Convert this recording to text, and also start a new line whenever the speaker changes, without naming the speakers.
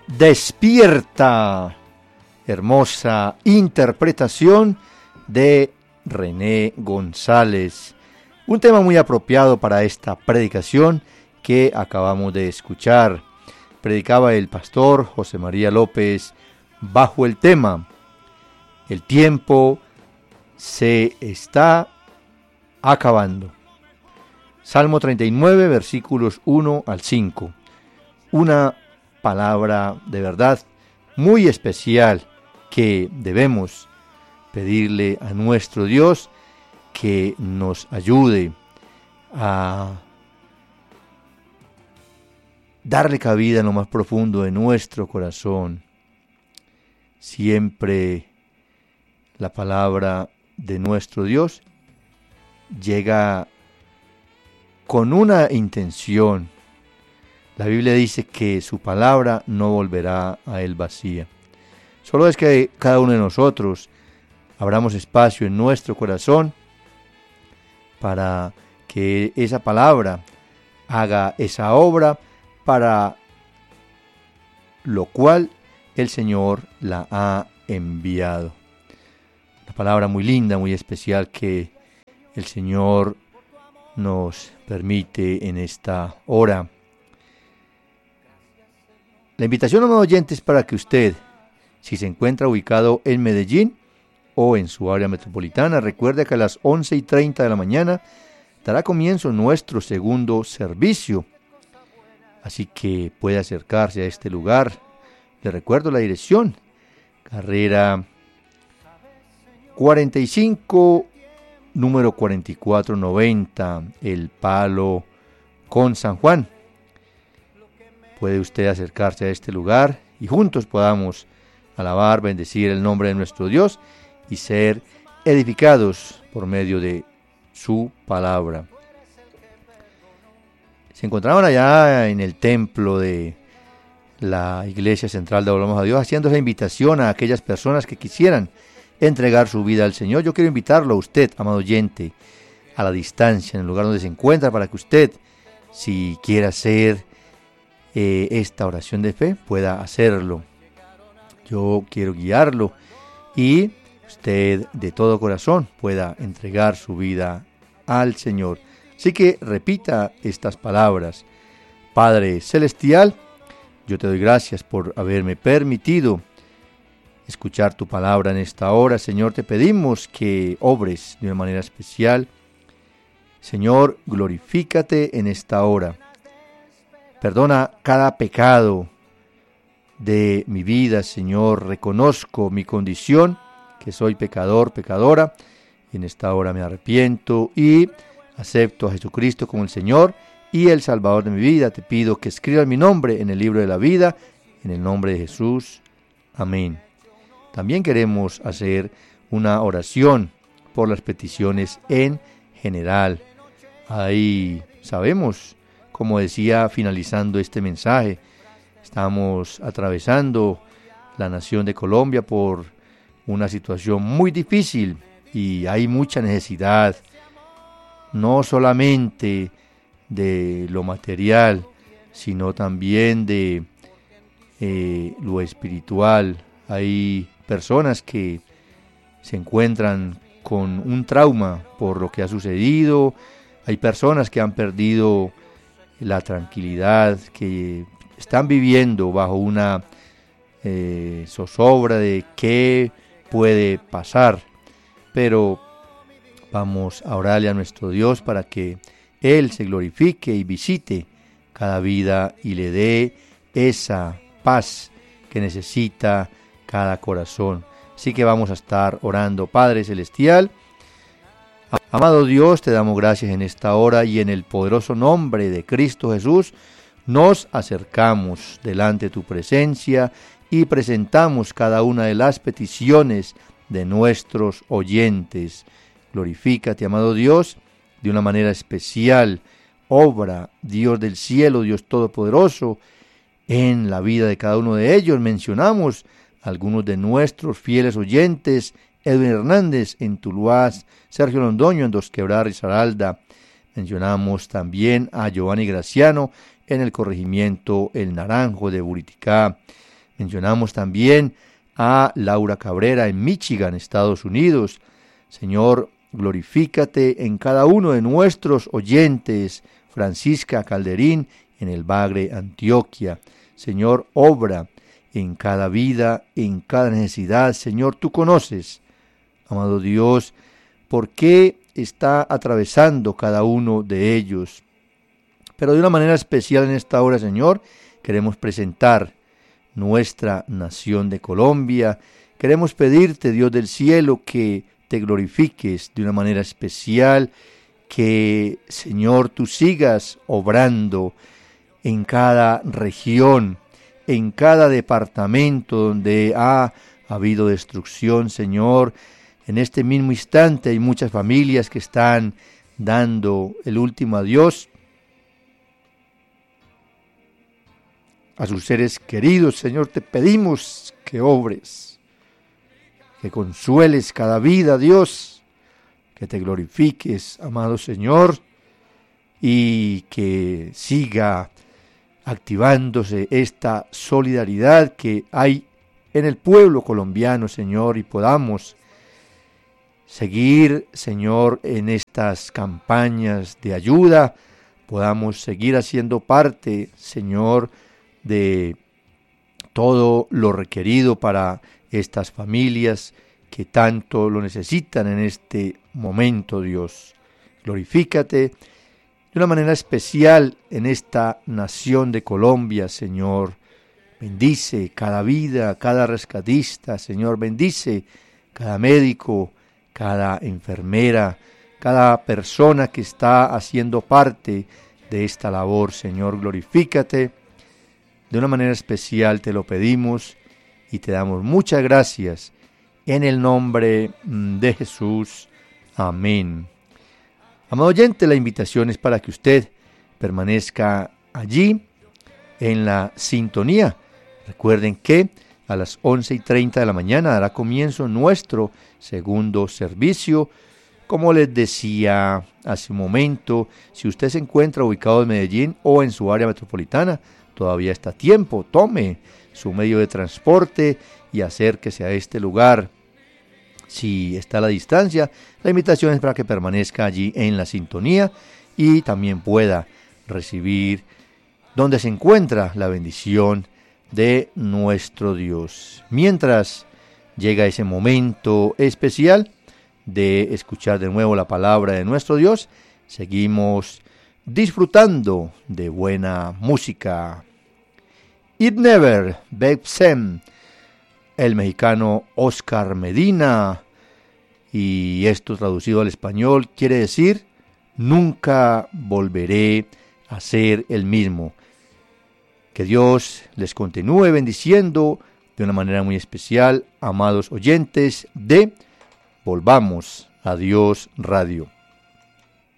Despierta. Hermosa interpretación de René González. Un tema muy apropiado para esta predicación que acabamos de escuchar. Predicaba el pastor José María López bajo el tema: el tiempo se está acabando. Salmo 39, versículos 1 al 5. Una palabra de verdad muy especial que debemos pedirle a nuestro Dios que nos ayude a darle cabida en lo más profundo de nuestro corazón. Siempre la palabra de nuestro Dios llega con una intención. La Biblia dice que su palabra no volverá a él vacía. Solo es que cada uno de nosotros abramos espacio en nuestro corazón para que esa palabra haga esa obra para lo cual el Señor la ha enviado. Una palabra muy linda, muy especial que el Señor nos permite en esta hora. La invitación, amado oyente, es para que usted, si se encuentra ubicado en Medellín o en su área metropolitana, recuerde que a las 11:30 de la mañana dará comienzo nuestro segundo servicio. Así que puede acercarse a este lugar. Le recuerdo la dirección: carrera 45, número 4490, El Palo, con San Juan. Puede usted acercarse a este lugar y juntos podamos alabar, bendecir el nombre de nuestro Dios y ser edificados por medio de su palabra. Se encontraban allá en el templo de la Iglesia Central de Volvamos a Dios haciendo esa invitación a aquellas personas que quisieran entregar su vida al Señor. Yo quiero invitarlo a usted, amado oyente, a la distancia, en el lugar donde se encuentra, para que usted, si quiere hacer esta oración de fe, pueda hacerlo. Yo quiero guiarlo y usted de todo corazón pueda entregar su vida al Señor. Así que repita estas palabras: Padre Celestial, yo te doy gracias por haberme permitido escuchar tu palabra en esta hora. Señor, te pedimos que obres de una manera especial. Señor, glorifícate en esta hora. Perdona cada pecado de mi vida, Señor. Reconozco mi condición, que soy pecador, pecadora. Y en esta hora me arrepiento y acepto a Jesucristo como el Señor y el Salvador de mi vida. Te pido que escribas mi nombre en el libro de la vida, en el nombre de Jesús. Amén. También queremos hacer una oración por las peticiones en general. Ahí sabemos, como decía finalizando este mensaje, estamos atravesando la nación de Colombia por una situación muy difícil y hay mucha necesidad, no solamente de lo material, sino también de lo espiritual. Hay personas que se encuentran con un trauma por lo que ha sucedido. Hay personas que han perdido la tranquilidad, que están viviendo bajo una zozobra de qué puede pasar. Pero vamos a orarle a nuestro Dios para que Él se glorifique y visite cada vida y le dé esa paz que necesita cada corazón. Así que vamos a estar orando. Padre Celestial, amado Dios, te damos gracias en esta hora y en el poderoso nombre de Cristo Jesús nos acercamos delante de tu presencia y presentamos cada una de las peticiones de nuestros oyentes. Glorifícate, amado Dios, de una manera especial. Obra, Dios del cielo, Dios todopoderoso, en la vida de cada uno de ellos. Mencionamos algunos de nuestros fieles oyentes: Edwin Hernández en Tuluá, Sergio Londoño en Dos Quebradas, Risaralda. Mencionamos también a Giovanni Graciano en el corregimiento El Naranjo de Buriticá. Mencionamos también a Laura Cabrera en Michigan, Estados Unidos. Señor, glorifícate en cada uno de nuestros oyentes. Francisca Calderín en el Bagre, Antioquia. Señor, obra en cada vida, en cada necesidad. Señor, tú conoces, amado Dios, por qué está atravesando cada uno de ellos. Pero de una manera especial en esta hora, Señor, queremos presentar nuestra nación de Colombia. Queremos pedirte, Dios del cielo, que te glorifiques de una manera especial, que, Señor, tú sigas obrando en cada región, en cada departamento donde ha habido destrucción, Señor. En este mismo instante hay muchas familias que están dando el último adiós a sus seres queridos. Señor, te pedimos que obres, que consueles cada vida, Dios, que te glorifiques, amado Señor, y que siga activándose esta solidaridad que hay en el pueblo colombiano, Señor, y podamos seguir, Señor, en estas campañas de ayuda, podamos seguir haciendo parte, Señor, de todo lo requerido para estas familias que tanto lo necesitan en este momento, Dios. Glorifícate de una manera especial en esta nación de Colombia, Señor. Bendice cada vida, cada rescatista, Señor. Bendice cada médico, cada enfermera, cada persona que está haciendo parte de esta labor, Señor. Glorifícate de una manera especial, te lo pedimos y te damos muchas gracias en el nombre de Jesús. Amén. Amado oyente, la invitación es para que usted permanezca allí en la sintonía. Recuerden que a las 11:30 de la mañana dará comienzo nuestro segundo servicio. Como les decía hace un momento, si usted se encuentra ubicado en Medellín o en su área metropolitana, todavía está a tiempo. Tome su medio de transporte y acérquese a este lugar. Si está a la distancia, la invitación es para que permanezca allí en la sintonía y también pueda recibir donde se encuentra la bendición de nuestro Dios. Mientras llega ese momento especial de escuchar de nuevo la palabra de nuestro Dios, seguimos disfrutando de buena música. It Never Bepsem, el mexicano Oscar Medina, y esto traducido al español quiere decir: nunca volveré a ser el mismo. Que Dios les continúe bendiciendo de una manera muy especial, amados oyentes de Volvamos a Dios Radio.